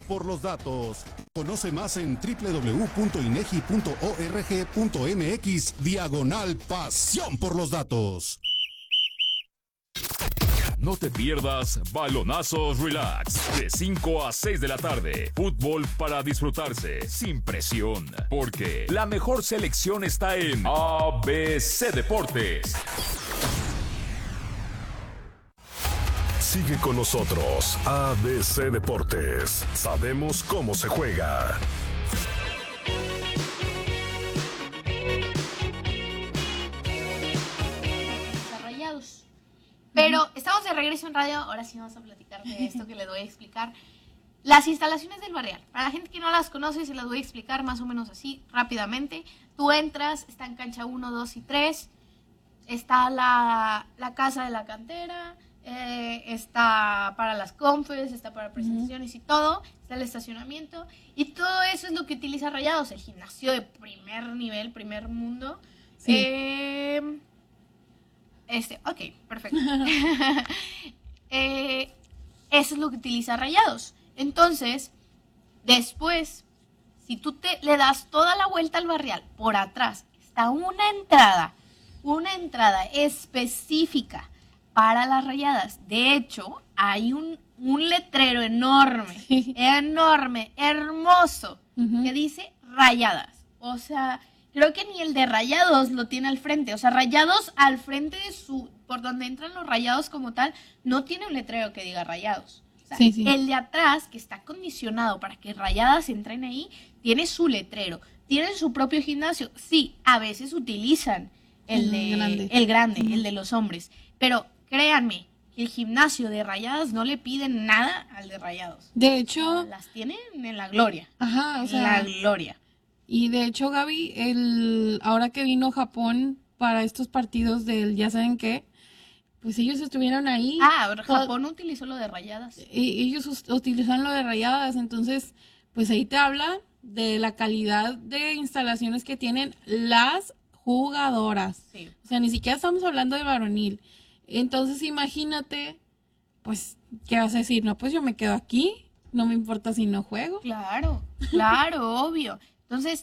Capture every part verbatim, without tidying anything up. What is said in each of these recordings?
por los datos. Conoce más en doble u doble u doble u punto inegi punto org punto mx diagonal pasión por los datos. No te pierdas Balonazos Relax de cinco a seis de la tarde. Fútbol para disfrutarse sin presión, porque la mejor selección está en A B C Deportes. Sigue con nosotros, A B C Deportes. Sabemos cómo se juega. Rayados. Pero estamos de regreso en radio. Ahora sí vamos a platicar de esto que les voy a explicar. Las instalaciones del Barrial. Para la gente que no las conoce, se las voy a explicar más o menos así, rápidamente. Tú entras, está en cancha uno, dos y tres. Está la, la casa de la cantera. Eh, está para las confes, está para presentaciones uh-huh. y todo, está el estacionamiento y todo eso es lo que utiliza Rayados, el gimnasio de primer nivel, primer mundo. Sí. Eh, este, ok, perfecto. eh, eso es lo que utiliza Rayados. Entonces, después, si tú te le das toda la vuelta al Barrial, por atrás está una entrada, una entrada específica para las Rayadas. De hecho, hay un, un letrero enorme, sí. enorme, hermoso, uh-huh. que dice Rayadas. O sea, creo que ni el de Rayados lo tiene al frente. O sea, Rayados al frente de su, por donde entran los Rayados como tal, no tiene un letrero que diga Rayados. O sea, sí, sí. El de atrás, que está condicionado para que Rayadas entren ahí, tiene su letrero. Tienen su propio gimnasio. Sí, a veces utilizan el, de, grande. el grande, uh-huh. el de los hombres. Pero créanme, que el gimnasio de Rayadas no le piden nada al de Rayados. De hecho, las tienen en la gloria. Ajá, o sea, en la gloria. Y de hecho, Gaby, el ahora que vino Japón para estos partidos del ya saben qué, pues ellos estuvieron ahí. Ah, Japón todo, utilizó lo de Rayadas. Y ellos utilizaron lo de Rayadas, entonces, pues ahí te habla de la calidad de instalaciones que tienen las jugadoras. Sí. O sea, ni siquiera estamos hablando de varonil. Entonces, imagínate, pues, ¿qué vas a decir? No, pues yo me quedo aquí, no me importa si no juego. Claro, claro, obvio. Entonces,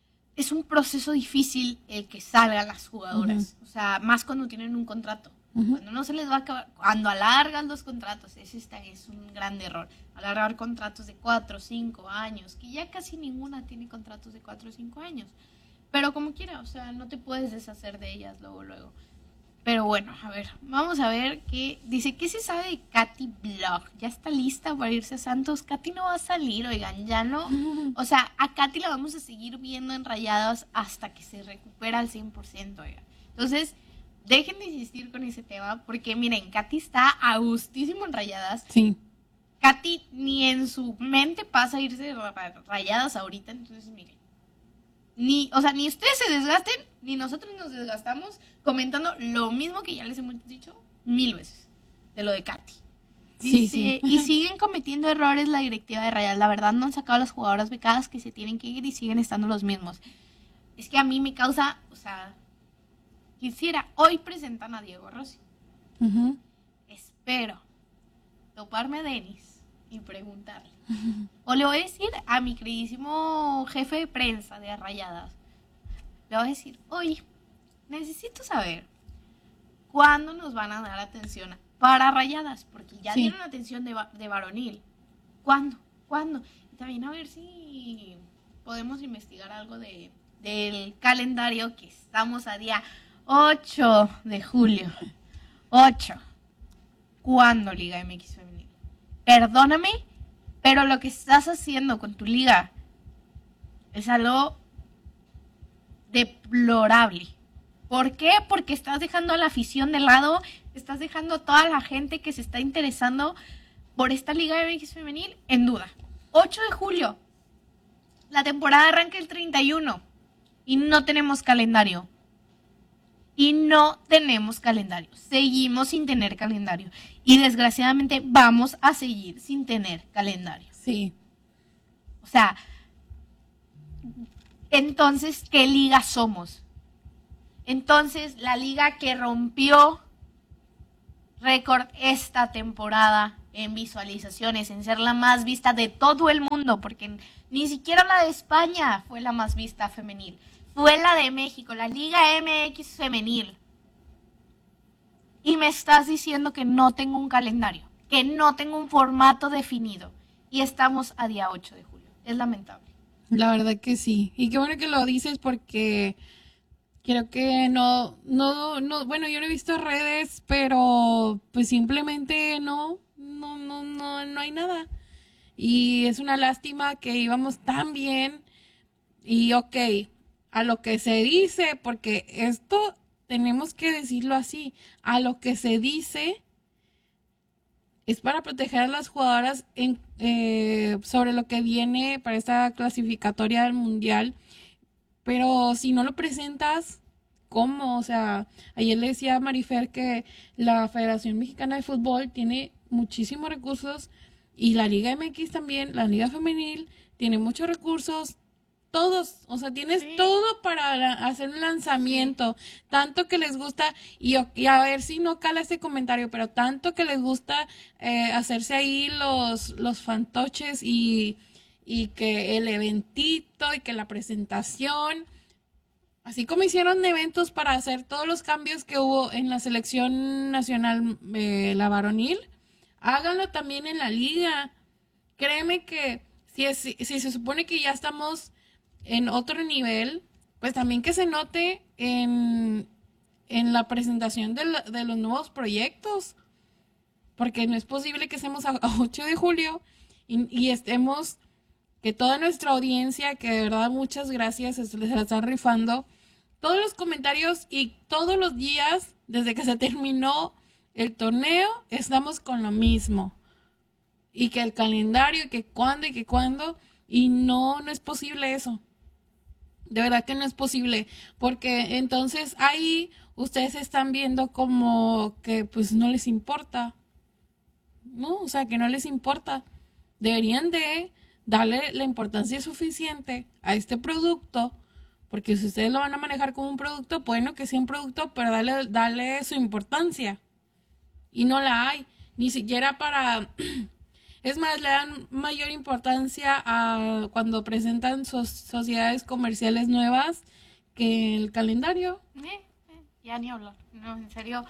es un proceso difícil el que salgan las jugadoras. Uh-huh. O sea, más cuando tienen un contrato. Uh-huh. Cuando no se les va a acabar, cuando alargan los contratos, ese está, es un gran error. Alargar contratos de cuatro o cinco años, que ya casi ninguna tiene contratos de cuatro o cinco años. Pero como quiera, o sea, no te puedes deshacer de ellas luego, luego. Pero bueno, a ver, vamos a ver qué dice. ¿Qué se sabe de Katy Blog? ¿Ya está lista para irse a Santos? Katy no va a salir, oigan, ya no. O sea, a Katy la vamos a seguir viendo en Rayadas hasta que se recupera al cien por ciento, oigan. Entonces, dejen de insistir con ese tema, porque miren, Katy está a gustísimo en Rayadas. Sí. Katy ni en su mente pasa a irse de Rayadas ahorita, entonces miren. Ni, o sea, ni ustedes se desgasten, ni nosotros nos desgastamos comentando lo mismo que ya les hemos dicho mil veces de lo de Katy. Sí, sí. Y siguen cometiendo errores la directiva de Rayadas. La verdad no han sacado a las jugadoras becadas que se tienen que ir y siguen estando los mismos. Es que a mí me causa, o sea, quisiera, hoy presentan a Diego Rossi. Uh-huh. Espero toparme a Denis y preguntarle. Uh-huh. O le voy a decir a mi queridísimo jefe de prensa de Rayadas, le voy a decir, oye, necesito saber cuándo nos van a dar atención para Rayadas, porque ya sí. dieron atención de, de varonil. ¿Cuándo? ¿Cuándo? Y también a ver si podemos investigar algo de, del calendario, que estamos a día ocho de julio. ocho. ¿Cuándo Liga M X Femenil? Perdóname, pero lo que estás haciendo con tu liga es algo deplorable. ¿Por qué? Porque estás dejando a la afición de lado, estás dejando a toda la gente que se está interesando por esta Liga M X Femenil en duda. ocho de julio, la temporada arranca el treinta y uno y no tenemos calendario. Y no tenemos calendario. Seguimos sin tener calendario. Y desgraciadamente vamos a seguir sin tener calendario. Sí. O sea, entonces, ¿qué liga somos? Entonces, la liga que rompió récord esta temporada en visualizaciones, en ser la más vista de todo el mundo, porque ni siquiera la de España fue la más vista femenil, fue la de México, la Liga M X femenil. Y me estás diciendo que no tengo un calendario, que no tengo un formato definido, y estamos a día ocho de julio. Es lamentable. La verdad que sí. Y qué bueno que lo dices porque creo que no, no, no, bueno, yo no he visto redes, pero pues simplemente no, no, no, no, no hay nada. Y es una lástima que íbamos tan bien y ok, a lo que se dice, porque esto tenemos que decirlo así, a lo que se dice es para proteger a las jugadoras en, eh, sobre lo que viene para esta clasificatoria del mundial, pero si no lo presentas, ¿cómo? O sea, ayer le decía a Marifer que la Federación Mexicana de Fútbol tiene muchísimos recursos y la Liga M X también, la Liga Femenil, tiene muchos recursos. Todos, o sea, tienes sí. todo para la, hacer un lanzamiento, sí. tanto que les gusta, y, y a ver si no cala este comentario, pero tanto que les gusta eh, hacerse ahí los, los fantoches y, y que el eventito y que la presentación, así como hicieron eventos para hacer todos los cambios que hubo en la selección nacional, eh, la varonil, háganlo también en la liga. Créeme que si, es, si, si se supone que ya estamos en otro nivel, pues también que se note en, en la presentación de, la, de los nuevos proyectos, porque no es posible que estemos a, a ocho de julio y, y estemos, que toda nuestra audiencia, que de verdad muchas gracias, se les están rifando, todos los comentarios y todos los días, desde que se terminó el torneo, estamos con lo mismo, y que el calendario, y que cuándo, y que cuándo, y no, no es posible eso. De verdad que no es posible, porque entonces ahí ustedes están viendo como que pues no les importa, ¿no? O sea, que no les importa. Deberían de darle la importancia suficiente a este producto, porque si ustedes lo van a manejar como un producto, bueno que sea un producto, pero dale, dale su importancia. Y no la hay, ni siquiera para... Es más, le dan mayor importancia a cuando presentan so- sociedades comerciales nuevas que el calendario. Eh, eh, ya ni hablar. No, en serio.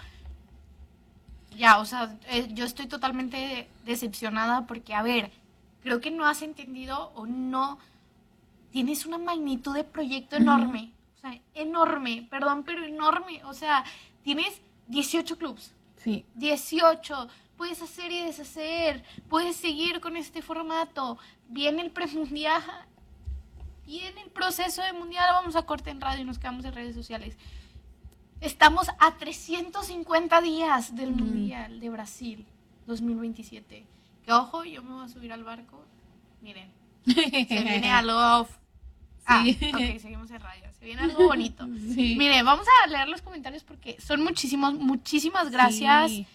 Ya, o sea, eh, yo estoy totalmente decepcionada porque, a ver, creo que no has entendido o no. Tienes una magnitud de proyecto enorme. Uh-huh. O sea, enorme, perdón, pero enorme. O sea, tienes dieciocho clubs. Sí. dieciocho. Puedes hacer y deshacer, puedes seguir con este formato, viene el premundial, viene el proceso de mundial, vamos a corte en radio y nos quedamos en redes sociales. Estamos a trescientos cincuenta días del mm. mundial de Brasil dos mil veintisiete. Que ojo, yo me voy a subir al barco, miren, se viene algo... Ah, sí. Ok, seguimos en radio, se viene algo bonito. Sí. Miren, vamos a leer los comentarios porque son muchísimos, muchísimas gracias. Sí.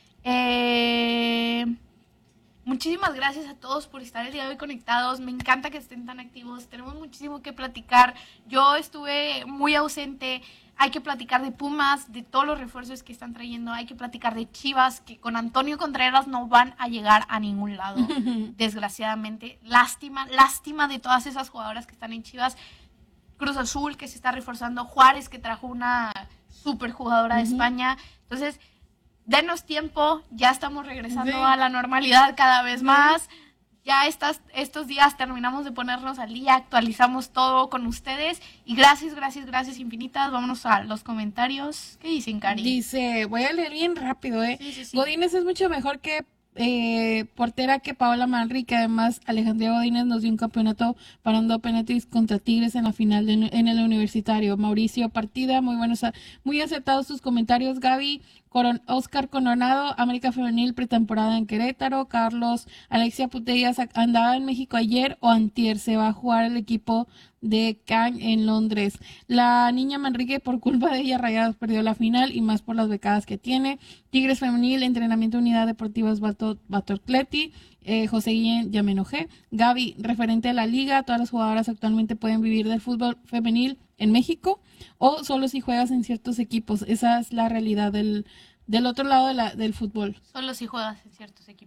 Eh, muchísimas gracias a todos por estar el día de hoy conectados. Me encanta que estén tan activos. Tenemos muchísimo que platicar. Yo estuve muy ausente. Hay que platicar de Pumas, de todos los refuerzos que están trayendo. Hay que platicar de Chivas, que con Antonio Contreras no van a llegar a ningún lado. Desgraciadamente. Lástima, lástima de todas esas jugadoras que están en Chivas. Cruz Azul, que se está reforzando. Juárez, que trajo una super jugadora de uh-huh. España. Entonces... denos tiempo, ya estamos regresando sí. a la normalidad cada vez sí. más. Ya estas, estos días terminamos de ponernos al día, actualizamos todo con ustedes. Y gracias, gracias, gracias infinitas. Vámonos a los comentarios. ¿Qué dicen, Cari? Dice, voy a leer bien rápido, ¿eh? Sí, sí, sí. Godínez es mucho mejor que eh, portera que Paola Manrique. Además, Alejandría Godínez nos dio un campeonato parando penaltis contra Tigres en la final de, en el Universitario. Mauricio Partida, muy buenos, muy acertados tus comentarios, Gaby. Coron, Oscar Coronado, América Femenil, pretemporada en Querétaro. Carlos, Alexia Putellas, andaba en México ayer o antier, se va a jugar el equipo de Cannes en Londres. La niña Manrique, por culpa de ella, Rayados perdió la final y más por las becadas que tiene. Tigres Femenil, entrenamiento Unidad Deportiva Batorcleti. Eh, José Guillén, ya me enojé. Gaby, referente a la liga, todas las jugadoras actualmente pueden vivir del fútbol femenil en México o solo si juegas en ciertos equipos. Esa es la realidad del, del otro lado de la, del fútbol. Solo si juegas en ciertos equipos.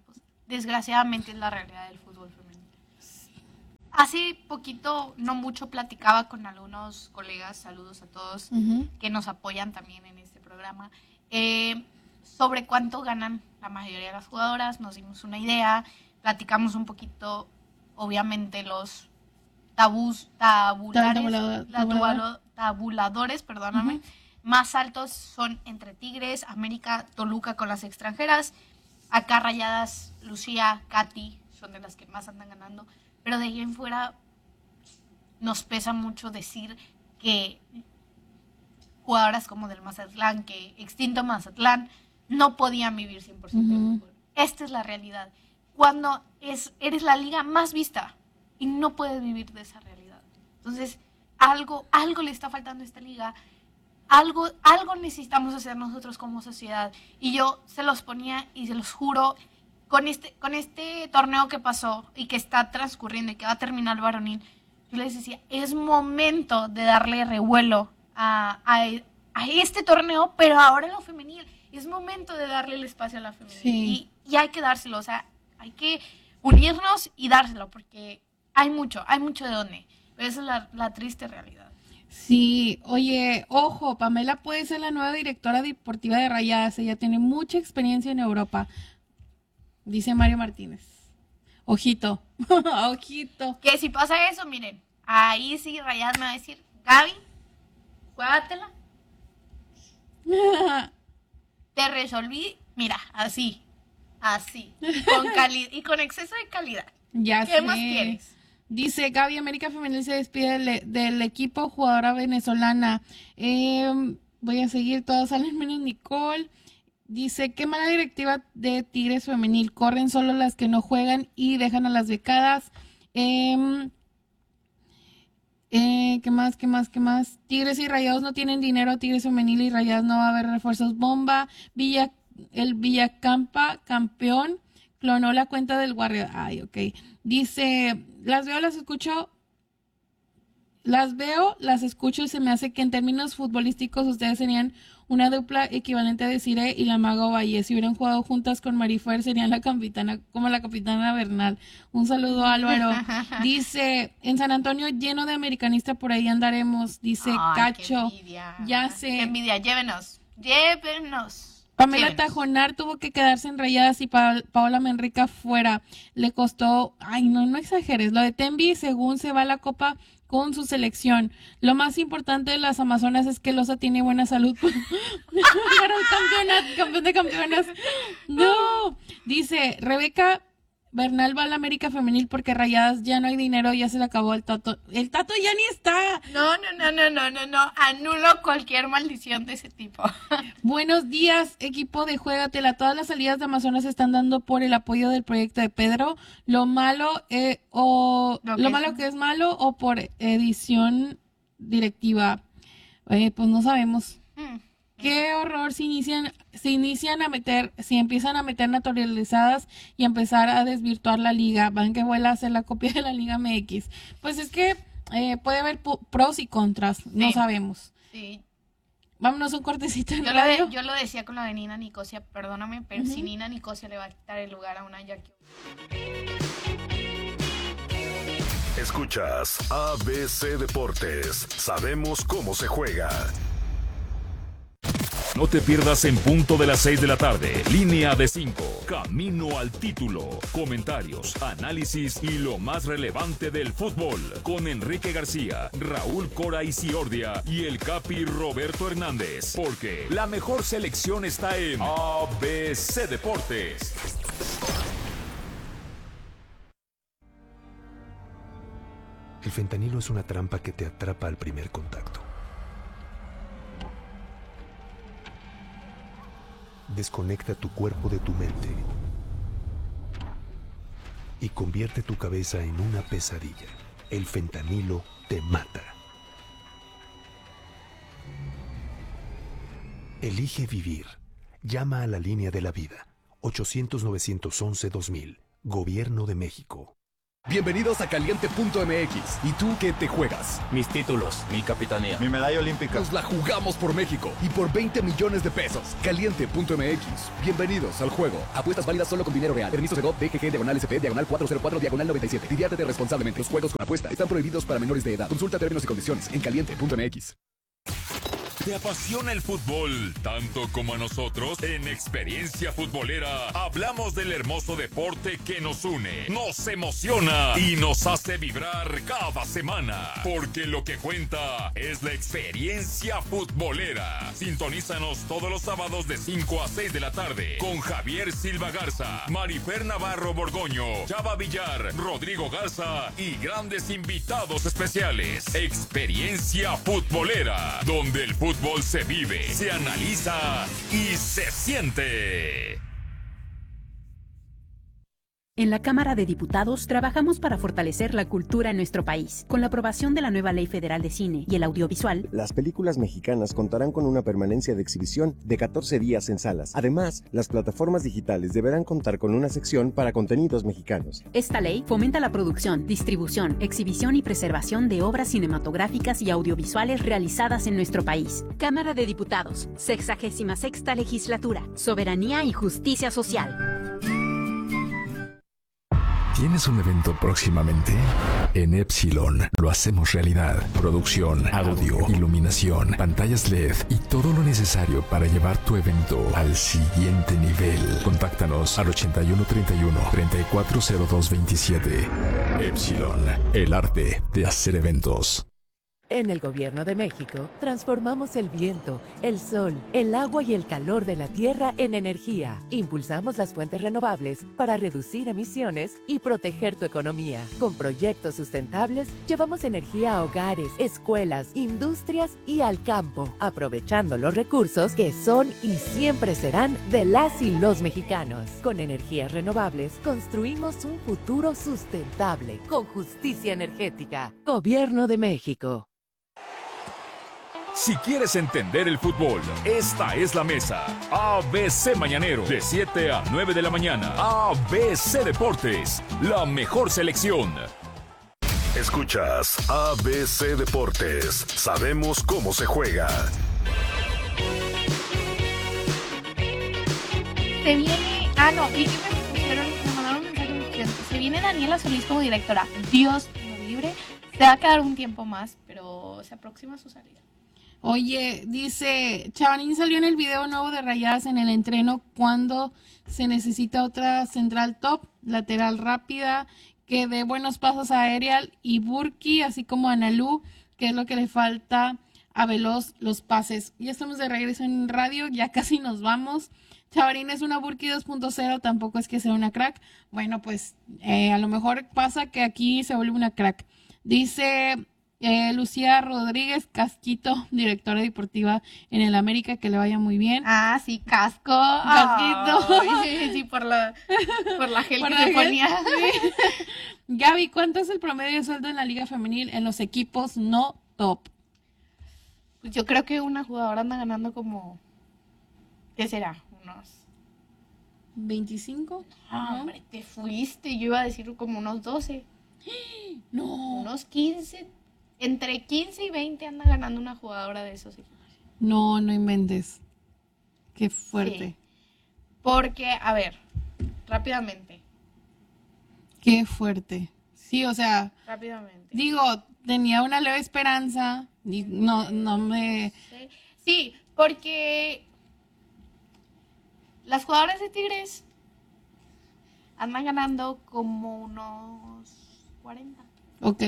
desgraciadamente es la realidad del fútbol femenino. Hace poquito, no mucho, platicaba con algunos colegas, saludos a todos, uh-huh. que nos apoyan también en este programa, eh, sobre cuánto ganan la mayoría de las jugadoras. Nos dimos una idea, platicamos un poquito, obviamente los tabús, tabulares, Tabulado, tabulado, tabuladores, perdóname, uh-huh. más altos son entre Tigres, América, Toluca con las extranjeras. Acá Rayadas, Lucía, Katy son de las que más andan ganando. Pero de ahí en fuera nos pesa mucho decir que jugadoras como del Mazatlán, que extinto Mazatlán, no podían vivir cien por ciento uh-huh. de fútbol. Esta es la realidad. Cuando es, eres la liga más vista y no puedes vivir de esa realidad. Entonces, algo, algo le está faltando a esta liga. Algo, algo necesitamos hacer nosotros como sociedad. Y yo se los ponía y se los juro, con este, con este torneo que pasó y que está transcurriendo y que va a terminar el varonil, yo les decía, es momento de darle revuelo a, a, a este torneo, pero ahora en lo femenil. Es momento de darle el espacio a la femenil. Sí. Y, y hay que dárselo, o sea, hay que unirnos y dárselo, porque hay mucho, hay mucho de dónde. Pero esa es la, la triste realidad. Sí, oye, ojo, Pamela puede ser la nueva directora deportiva de Rayadas, ella tiene mucha experiencia en Europa, dice Mario Martínez. Ojito, ojito. Que si pasa eso, miren, ahí sí Rayadas me va a decir, Gaby, juégatela. Te resolví, mira, así, así, con calidad y con exceso de calidad. Ya ¿Qué sé. más quieres? Dice Gaby, América Femenil se despide del, del equipo, jugadora venezolana. Eh, voy a seguir, todas salen menos Nicole. Dice, qué mala directiva de Tigres Femenil, corren solo las que no juegan y dejan a las becadas. Eh, eh, ¿Qué más, qué más, qué más? Tigres y Rayados no tienen dinero, Tigres Femenil y Rayados no va a haber refuerzos bomba. Villa, el Villacampa, campeón, clonó la cuenta del Warrior. Ay, ok. Dice, las veo, las escucho, las veo, las escucho y se me hace que en términos futbolísticos ustedes serían una dupla equivalente a Desiree y la Mago Valle. Si hubieran jugado juntas con Marifer serían la capitana, como la capitana Bernal. Un saludo, Álvaro. Dice, en San Antonio lleno de americanistas, por ahí andaremos. Dice, ay, Cacho. Qué envidia. Ya sé. Qué envidia, llévenos, llévenos. Pamela Llévenos. Tajonar tuvo que quedarse en Rayadas y pa Paola Menrica fuera. Le costó, ay no, no exageres. Lo de Tembi, según se va a la Copa con su selección. Lo más importante de las Amazonas es que Loza tiene buena salud. Para el campeonato, campeón de campeonas. No. Dice, Rebeca Bernal va a la América Femenil porque Rayadas ya no hay dinero, ya se le acabó el Tato. El Tato ya ni está. No, no, no, no, no, no, no. Anulo cualquier maldición de ese tipo. Buenos días, equipo de Juégatela. Todas las salidas de Amazonas se están dando por el apoyo del proyecto de Pedro. Lo malo, eh, o lo, lo malo es... que es malo o por edición directiva. Eh, pues no sabemos. Mm. Qué horror si inician, si inician a meter, si empiezan a meter naturalizadas y empezar a desvirtuar la liga. Van que vuela a hacer la copia de la Liga M X. Pues es que eh, puede haber pros y contras, sí. No sabemos. Sí. Vámonos un cortecito en yo, radio. Lo de, yo lo decía con la de Nina Nicosia, perdóname, pero uh-huh. si Nina Nicosia le va a quitar el lugar a una Jackie. Escuchas A B C Deportes. Sabemos cómo se juega. No te pierdas en punto de las seis de la tarde. Línea de cinco. Camino al título. Comentarios, análisis y lo más relevante del fútbol. Con Enrique García, Raúl Cora Isiordia y el Capi Roberto Hernández. Porque la mejor selección está en A B C Deportes. El fentanilo es una trampa que te atrapa al primer contacto. Desconecta tu cuerpo de tu mente y convierte tu cabeza en una pesadilla. El fentanilo te mata. Elige vivir. Llama a la línea de la vida. ochocientos, novecientos once, dos mil. Gobierno de México. Bienvenidos a Caliente punto M X. ¿Y tú qué te juegas? Mis títulos, mi capitanía, mi medalla olímpica. Nos la jugamos por México y por veinte millones de pesos. Caliente punto M X. Bienvenidos al juego. Apuestas válidas solo con dinero real. Permiso de G O P, D G G, diagonal S P, diagonal cuatro cero cuatro, diagonal noventa y siete. Diviértete responsablemente. Los juegos con apuesta están prohibidos para menores de edad. Consulta términos y condiciones en Caliente punto M X. ¿Te apasiona el fútbol tanto como a nosotros? En Experiencia Futbolera hablamos del hermoso deporte que nos une, nos emociona y nos hace vibrar cada semana. Porque lo que cuenta es la experiencia futbolera. Sintonízanos todos los sábados de cinco a seis de la tarde con Javier Silva Garza, Marifer Navarro Borgoño, Chava Villar, Rodrigo Garza y grandes invitados especiales. Experiencia Futbolera, donde el fútbol se vive, se analiza y se siente. En la Cámara de Diputados trabajamos para fortalecer la cultura en nuestro país. Con la aprobación de la nueva Ley Federal de Cine y el Audiovisual, las películas mexicanas contarán con una permanencia de exhibición de catorce días en salas. Además, las plataformas digitales deberán contar con una sección para contenidos mexicanos. Esta ley fomenta la producción, distribución, exhibición y preservación de obras cinematográficas y audiovisuales realizadas en nuestro país. Cámara de Diputados, sexagésima sexta Legislatura, Soberanía y Justicia Social. ¿Tienes un evento próximamente? En Epsilon lo hacemos realidad. Producción, audio, iluminación, pantallas L E D y todo lo necesario para llevar tu evento al siguiente nivel. Contáctanos al ochenta y uno treinta y uno, treinta y cuatro cero dos veintisiete. Epsilon, el arte de hacer eventos. En el Gobierno de México, transformamos el viento, el sol, el agua y el calor de la tierra en energía. Impulsamos las fuentes renovables para reducir emisiones y proteger tu economía. Con proyectos sustentables, llevamos energía a hogares, escuelas, industrias y al campo, aprovechando los recursos que son y siempre serán de las y los mexicanos. Con energías renovables, construimos un futuro sustentable, con justicia energética. Gobierno de México. Si quieres entender el fútbol, esta es la mesa. A B C Mañanero, de siete a nueve de la mañana. A B C Deportes, la mejor selección. Escuchas A B C Deportes. Sabemos cómo se juega. Se viene... Ah, no, y que me pusieron, me mandaron un mensaje muy urgente. Se viene Daniela Solís como directora. Dios lo libre. Se va a quedar un tiempo más, pero se aproxima su salida. Oye, dice, Chavanín salió en el video nuevo de Rayadas en el entreno cuando se necesita otra central top, lateral rápida, que dé buenos pasos a Aerial y Burki, así como a Analú, que es lo que le falta a Veloz, los pases. Ya estamos de regreso en radio, ya casi nos vamos. Chavarín es una Burki dos punto cero, tampoco es que sea una crack. Bueno, pues eh, a lo mejor pasa que aquí se vuelve una crack. Dice... Eh, Lucía Rodríguez Casquito, directora deportiva en el América, que le vaya muy bien. Ah, sí, Casco. Casquito. Ay, sí, por la, por la gel por que la se gel, ponía. Sí. Gaby, ¿cuánto es el promedio de sueldo en la Liga Femenil en los equipos no top? Pues yo creo que una jugadora anda ganando como, ¿qué será? Unos ¿veinticinco? Ah, ¿no? Hombre, te fuiste. Yo iba a decir como unos doce. No. Unos quince. Entre quince y veinte anda ganando una jugadora de esos equipos. No, no inventes. Qué fuerte. Sí. Porque, a ver, rápidamente. Qué fuerte. Sí, o sea. Rápidamente. Digo, tenía una leve esperanza. Y no, no me. Sí, sí, porque las jugadoras de Tigres andan ganando como unos cuarenta. Ok.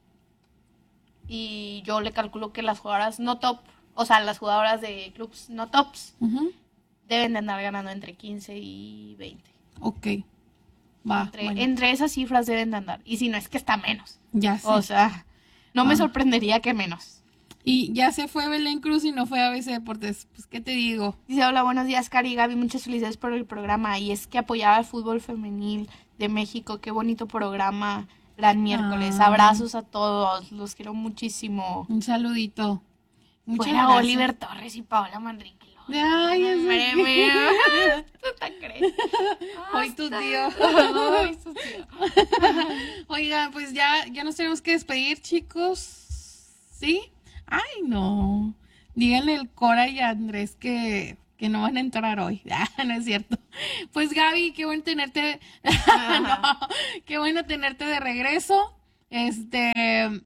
Y yo le calculo que las jugadoras no top, o sea, las jugadoras de clubs no tops, uh-huh. deben de andar ganando entre quince y veinte. Ok. Va. Entre, bueno. entre esas cifras deben de andar. Y si no es que está menos. Ya sé. O sea, no ah. me sorprendería que menos. Y ya se fue Belén Cruz y no fue a B C Deportes. Pues, ¿qué te digo? Dice, hola, buenos días, Cari y Gaby. Muchas felicidades por el programa. Y es que apoyaba el fútbol femenil de México. Qué bonito programa. Gran miércoles. Ah. Abrazos a todos. Los quiero muchísimo. Un saludito. Muchas Fuera gracias. Oliver Torres y Paola Manrique. Ay, es María, ¿tú te crees? Hoy tu tío. Ay, su tío. Oigan, pues ya, ya nos tenemos que despedir, chicos. ¿Sí? Ay, no. Díganle el Cora y a Andrés que, que no van a entrar hoy. Ah, no es cierto. Pues Gaby, qué bueno tenerte. No, qué bueno tenerte de regreso. Este,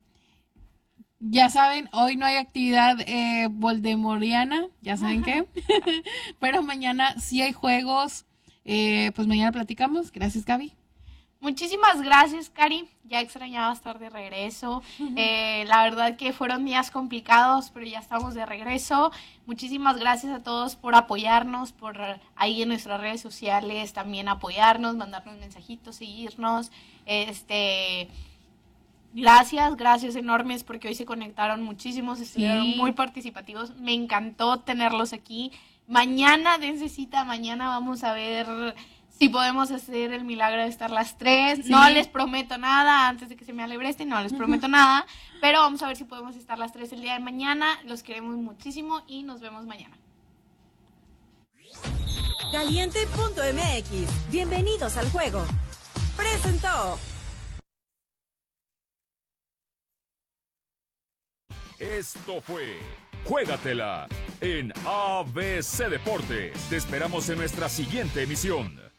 ya saben, hoy no hay actividad eh, voldemoriana, ya saben qué. Pero mañana sí hay juegos. Eh, pues mañana platicamos. Gracias, Gaby. Muchísimas gracias, Cari. Ya extrañaba estar de regreso. Eh, la verdad que fueron días complicados, pero ya estamos de regreso. Muchísimas gracias a todos por apoyarnos, por ahí en nuestras redes sociales también apoyarnos, mandarnos mensajitos, seguirnos. Este, gracias, gracias enormes porque hoy se conectaron muchísimos, estuvieron Sí. muy participativos. Me encantó tenerlos aquí. Mañana, dense cita, mañana vamos a ver si podemos hacer el milagro de estar las tres. Sí. No les prometo nada antes de que se me alebreste, no les prometo nada, pero vamos a ver si podemos estar las tres el día de mañana. Los queremos muchísimo y nos vemos mañana. Caliente punto M X. Bienvenidos al juego. Presentó. Esto fue Juégatela en A B C Deportes. Te esperamos en nuestra siguiente emisión.